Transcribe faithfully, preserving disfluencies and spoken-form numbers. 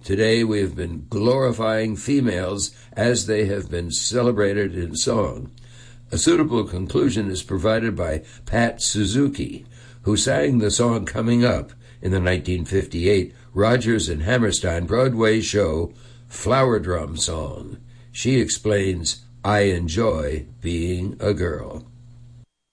Today we have been glorifying females as they have been celebrated in song. A suitable conclusion is provided by Pat Suzuki, who sang the song Coming Up in the nineteen fifty-eight Rodgers and Hammerstein Broadway show Flower Drum Song. She explains, "I enjoy being a girl."